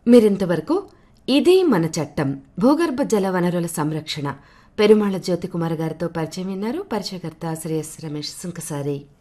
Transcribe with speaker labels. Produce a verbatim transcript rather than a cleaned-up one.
Speaker 1: మీరింతవరకు ఇదే మన చట్టం భూగర్భ జల వనరుల సంరక్షణ పెరుమాళ జ్యోతికుమార్ గారితో పరిచయం విన్నారు. పరిచయకర్త శ్రీ ఎస్ రమేష్ సుంకసారి.